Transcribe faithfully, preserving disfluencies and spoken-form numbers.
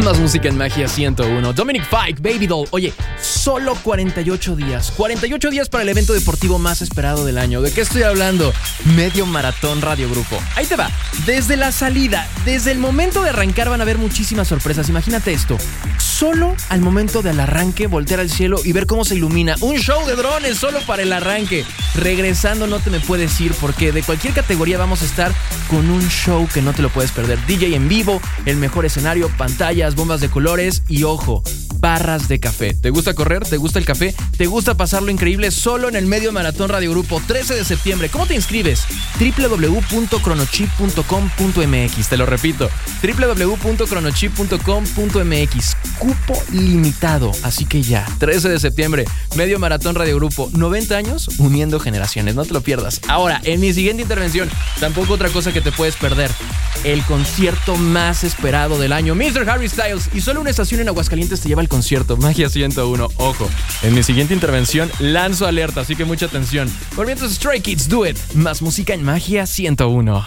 Más música en Magia ciento uno. Dominic Fike, Baby Doll. Oye, solo cuarenta y ocho días. cuarenta y ocho días para el evento deportivo más esperado del año. ¿De qué estoy hablando? Medio Maratón Radio Grupo. Ahí te va. Desde la salida, desde el momento de arrancar van a haber muchísimas sorpresas. Imagínate esto. Solo al momento del arranque, voltear al cielo y ver cómo se ilumina. Un show de drones solo para el arranque. Regresando no te me puedes ir porque de cualquier categoría vamos a estar con un show que no te lo puedes perder. D J en vivo, el mejor escenario, pantallas, bombas de colores y ojo, barras de café. ¿Te gusta correr? ¿Te gusta el café? ¿Te gusta pasarlo increíble? Solo en el Medio Maratón Radio Grupo, trece de septiembre. ¿Cómo te inscribes? doble u doble u doble u punto cronochip punto com punto m x. Te lo repito, doble u doble u doble u punto cronochip punto com punto m x. Cupo limitado, así que ya, trece de septiembre, Medio Maratón Radio Grupo, noventa años uniendo generaciones, no te lo pierdas. Ahora, en mi siguiente intervención, tampoco otra cosa que te puedes perder, el concierto más esperado del año, mister Harry Styles, y solo una estación en Aguascalientes te lleva al concierto, Magia ciento uno. Ojo, en mi siguiente intervención lanzo alerta, así que mucha atención. Por mientras, Stray Kids, Do It, más música en Magia ciento uno.